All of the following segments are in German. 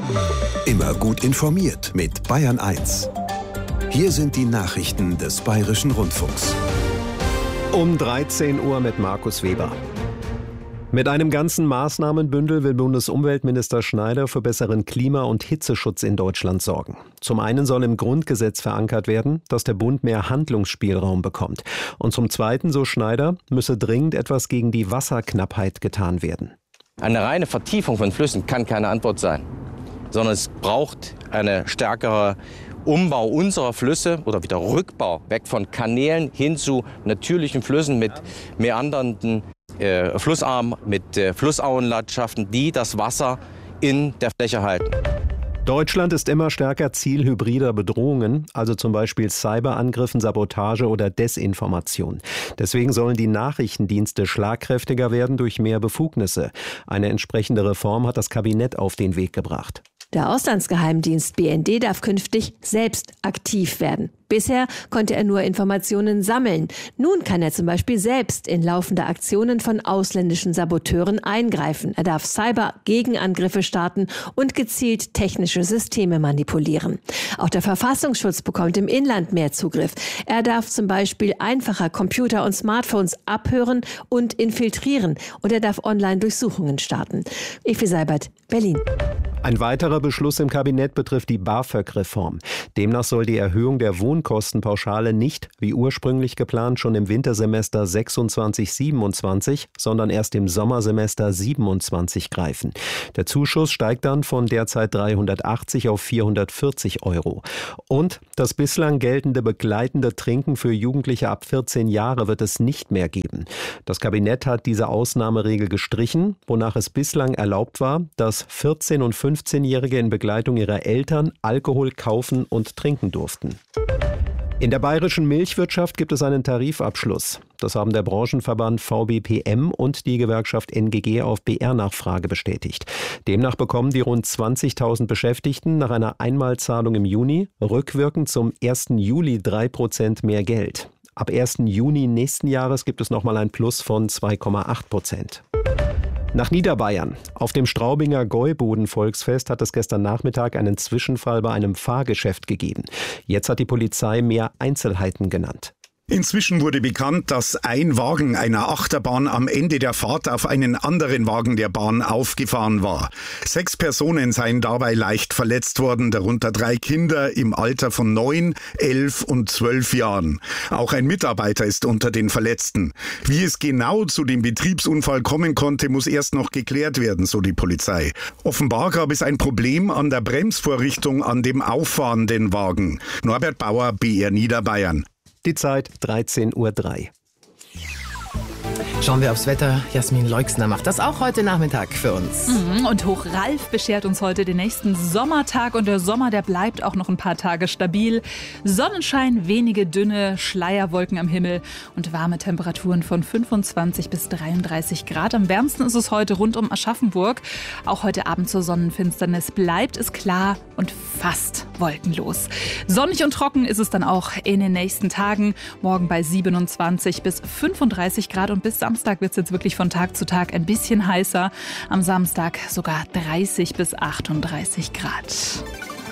Immer gut informiert mit Bayern 1. Hier sind die Nachrichten des Bayerischen Rundfunks. Um 13 Uhr mit Markus Weber. Mit einem ganzen Maßnahmenbündel will Bundesumweltminister Schneider für besseren Klima- und Hitzeschutz in Deutschland sorgen. Zum einen soll im Grundgesetz verankert werden, dass der Bund mehr Handlungsspielraum bekommt. Und zum zweiten, so Schneider, müsse dringend etwas gegen die Wasserknappheit getan werden. Eine reine Vertiefung von Flüssen kann keine Antwort sein, sondern es braucht eine stärkere Umbau unserer Flüsse oder wieder Rückbau weg von Kanälen hin zu natürlichen Flüssen mit meandernden Flussarmen, mit Flussauenlandschaften, die das Wasser in der Fläche halten. Deutschland ist immer stärker Ziel hybrider Bedrohungen, also zum Beispiel Cyberangriffen, Sabotage oder Desinformation. Deswegen sollen die Nachrichtendienste schlagkräftiger werden durch mehr Befugnisse. Eine entsprechende Reform hat das Kabinett auf den Weg gebracht. Der Auslandsgeheimdienst BND darf künftig selbst aktiv werden. Bisher konnte er nur Informationen sammeln. Nun kann er zum Beispiel selbst in laufende Aktionen von ausländischen Saboteuren eingreifen. Er darf Cyber-Gegenangriffe starten und gezielt technische Systeme manipulieren. Auch der Verfassungsschutz bekommt im Inland mehr Zugriff. Er darf zum Beispiel einfacher Computer und Smartphones abhören und infiltrieren. Und er darf Online-Durchsuchungen starten. Evi Seibert, Berlin. Ein weiterer Beschluss im Kabinett betrifft die BAföG-Reform. Demnach soll die Erhöhung der Wohnkostenpauschale nicht, wie ursprünglich geplant, schon im Wintersemester 26/27, sondern erst im Sommersemester 27 greifen. Der Zuschuss steigt dann von derzeit 380 auf 440 €. Und das bislang geltende begleitende Trinken für Jugendliche ab 14 Jahre wird es nicht mehr geben. Das Kabinett hat diese Ausnahmeregel gestrichen, wonach es bislang erlaubt war, dass 14- und 15-Jährige in Begleitung ihrer Eltern Alkohol kaufen und trinken durften. In der bayerischen Milchwirtschaft gibt es einen Tarifabschluss. Das haben der Branchenverband VBPM und die Gewerkschaft NGG auf BR-Nachfrage bestätigt. Demnach bekommen die rund 20.000 Beschäftigten nach einer Einmalzahlung im Juni rückwirkend zum 1. Juli 3% mehr Geld. Ab 1. Juni nächsten Jahres gibt es nochmal ein Plus von 2,8%. Nach Niederbayern. Auf dem Straubinger Gäuboden-Volksfest hat es gestern Nachmittag einen Zwischenfall bei einem Fahrgeschäft gegeben. Jetzt hat die Polizei mehr Einzelheiten genannt. Inzwischen wurde bekannt, dass ein Wagen einer Achterbahn am Ende der Fahrt auf einen anderen Wagen der Bahn aufgefahren war. 6 Personen seien dabei leicht verletzt worden, darunter 3 Kinder im Alter von 9, 11 und 12 Jahren. Auch ein Mitarbeiter ist unter den Verletzten. Wie es genau zu dem Betriebsunfall kommen konnte, muss erst noch geklärt werden, so die Polizei. Offenbar gab es ein Problem an der Bremsvorrichtung an dem auffahrenden Wagen. Norbert Bauer, BR Niederbayern. Die Zeit 13:03 Uhr. Schauen wir aufs Wetter. Jasmin Leixner macht das auch heute Nachmittag für uns. Und Hoch Ralf beschert uns heute den nächsten Sommertag. Und der Sommer, der bleibt auch noch ein paar Tage stabil. Sonnenschein, wenige dünne Schleierwolken am Himmel und warme Temperaturen von 25 bis 33 Grad. Am wärmsten ist es heute rund um Aschaffenburg. Auch heute Abend zur Sonnenfinsternis bleibt es klar und fast wolkenlos. Sonnig und trocken ist es dann auch in den nächsten Tagen. Morgen bei 27 bis 35 Grad und bis Samstag wird es jetzt wirklich von Tag zu Tag ein bisschen heißer. Am Samstag sogar 30 bis 38 Grad.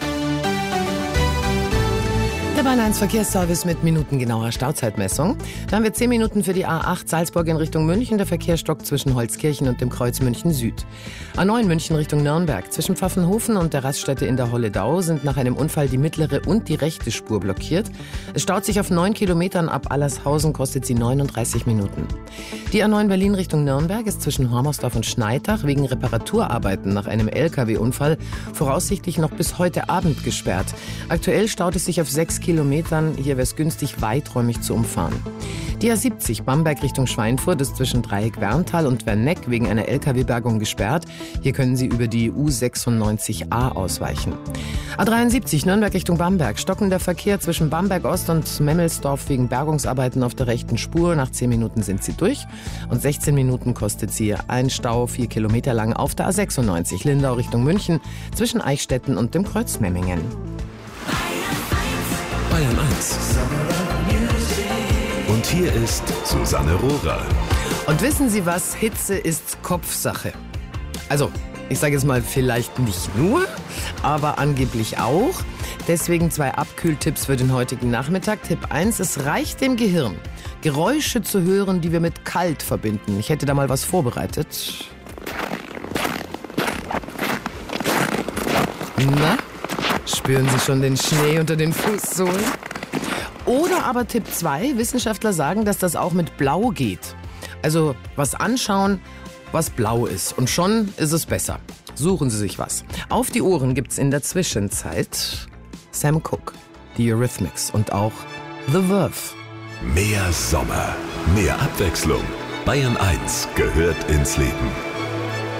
Der Bayern 1 Verkehrsservice mit minutengenauer Stauzeitmessung. Da haben wir 10 Minuten für die A8 Salzburg in Richtung München. Der Verkehr stockt zwischen Holzkirchen und dem Kreuz München Süd. A9 München Richtung Nürnberg. Zwischen Pfaffenhofen und der Raststätte in der Holledau sind nach einem Unfall die mittlere und die rechte Spur blockiert. Es staut sich auf 9 Kilometern ab Allershausen, kostet sie 39 Minuten. Die A9 Berlin Richtung Nürnberg ist zwischen Hormersdorf und Schneidach wegen Reparaturarbeiten nach einem LKW-Unfall voraussichtlich noch bis heute Abend gesperrt. Aktuell staut es sich auf 6 Kilometern. Hier wäre es günstig, weiträumig zu umfahren. Die A70 Bamberg Richtung Schweinfurt ist zwischen Dreieck-Werntal und Werneck wegen einer LKW-Bergung gesperrt. Hier können Sie über die U96a ausweichen. A73 Nürnberg Richtung Bamberg. Stockender Verkehr zwischen Bamberg Ost und Memmelsdorf wegen Bergungsarbeiten auf der rechten Spur. Nach 10 Minuten sind Sie durch. Und 16 Minuten kostet sie ein Stau 4 Kilometer lang auf der A96 Lindau Richtung München zwischen Eichstätten und dem Kreuz Memmingen. Bayern 1. Und hier ist Susanne Rohrer. Und wissen Sie was? Hitze ist Kopfsache. Also, Ich sage jetzt mal, vielleicht nicht nur, aber angeblich auch. Deswegen 2 Abkühltipps für den heutigen Nachmittag. Tipp 1, es reicht dem Gehirn, Geräusche zu hören, die wir mit kalt verbinden. Ich hätte da mal was vorbereitet. Na, spüren Sie schon den Schnee unter den Fußsohlen? Oder aber Tipp 2, Wissenschaftler sagen, dass das auch mit Blau geht. Also was anschauen, was blau ist. Und schon ist es besser. Suchen Sie sich was. Auf die Ohren gibt's in der Zwischenzeit Sam Cooke, die Eurythmics und auch The Verve. Mehr Sommer, mehr Abwechslung. Bayern 1 gehört ins Leben.